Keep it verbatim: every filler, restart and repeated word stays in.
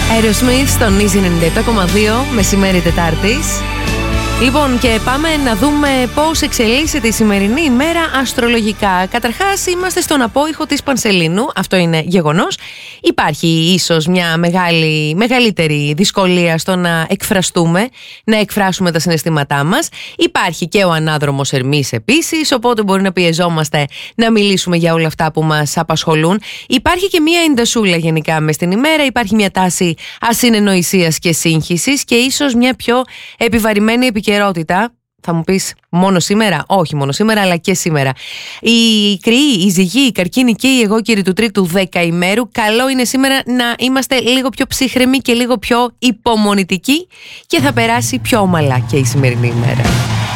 Aerosmith στον Easy ενενήντα επτά κόμμα δύο, μεσημέρι Τετάρτης. Λοιπόν, και πάμε να δούμε πώς εξελίσσεται η σημερινή ημέρα αστρολογικά. Καταρχάς, είμαστε στον απόϊχο της Πανσελήνου, αυτό είναι γεγονός. Υπάρχει ίσως μια μεγάλη, μεγαλύτερη δυσκολία στο να εκφραστούμε, να εκφράσουμε τα συναισθήματά μας. Υπάρχει και ο ανάδρομος Ερμής επίσης, οπότε μπορεί να πιεζόμαστε να μιλήσουμε για όλα αυτά που μας απασχολούν. Υπάρχει και μια εντασούλα γενικά μες στην ημέρα, υπάρχει μια τάση ασυνεννοησίας και σύγχυσης και ίσως μια πιο επιβαρημένη επικοινωνία. Καιρότητα. Θα μου πεις μόνο σήμερα? Όχι μόνο σήμερα, αλλά και σήμερα. Οι Κρυοί, οι Ζυγοί, οι Καρκίνοι και οι Αιγόκεροι του τρίτου δεκαημέρου, καλό είναι σήμερα να είμαστε λίγο πιο ψύχρεμοι και λίγο πιο υπομονητικοί και θα περάσει πιο ομαλά και η σημερινή ημέρα.